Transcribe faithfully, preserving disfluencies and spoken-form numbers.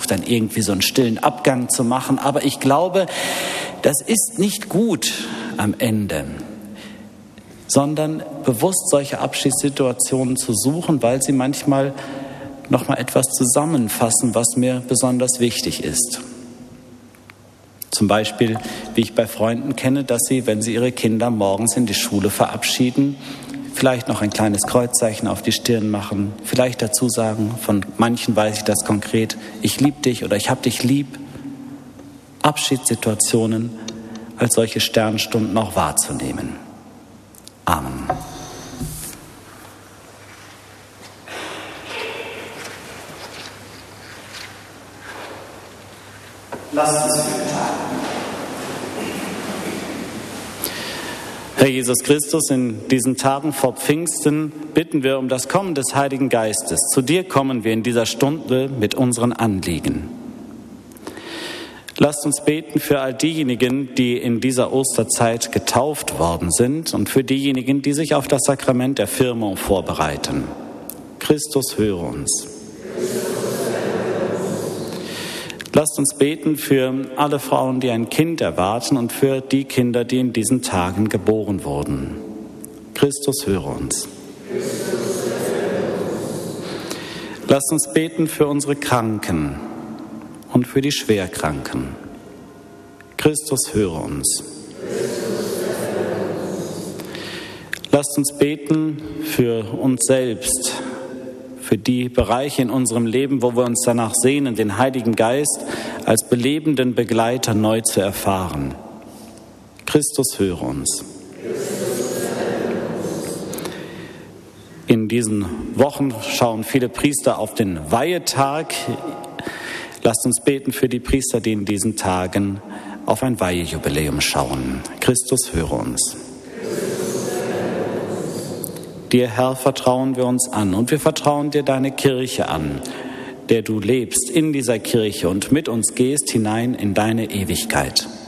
versucht dann irgendwie so einen stillen Abgang zu machen. Aber ich glaube, das ist nicht gut am Ende, sondern bewusst solche Abschiedssituationen zu suchen, weil sie manchmal nochmal etwas zusammenfassen, was mir besonders wichtig ist. Zum Beispiel, wie ich bei Freunden kenne, dass sie, wenn sie ihre Kinder morgens in die Schule verabschieden, vielleicht noch ein kleines Kreuzzeichen auf die Stirn machen, vielleicht dazu sagen, von manchen weiß ich das konkret, ich liebe dich oder ich hab dich lieb. Abschiedssituationen als solche Sternstunden auch wahrzunehmen. Amen. Lasst uns beten. Herr Jesus Christus, in diesen Tagen vor Pfingsten bitten wir um das Kommen des Heiligen Geistes. Zu dir kommen wir in dieser Stunde mit unseren Anliegen. Lasst uns beten für all diejenigen, die in dieser Osterzeit getauft worden sind und für diejenigen, die sich auf das Sakrament der Firmung vorbereiten. Christus, höre uns. Lasst uns beten für alle Frauen, die ein Kind erwarten und für die Kinder, die in diesen Tagen geboren wurden. Christus, höre uns. Lasst uns beten für unsere Kranken und für die Schwerkranken. Christus, höre uns. Lasst uns beten für uns selbst, für die Bereiche in unserem Leben, wo wir uns danach sehnen, den Heiligen Geist als belebenden Begleiter neu zu erfahren. Christus, höre uns. In diesen Wochen schauen viele Priester auf den Weihetag. Lasst uns beten für die Priester, die in diesen Tagen auf ein Weihejubiläum schauen. Christus, höre uns. Dir, Herr, vertrauen wir uns an und wir vertrauen dir deine Kirche an, der du lebst in dieser Kirche und mit uns gehst hinein in deine Ewigkeit.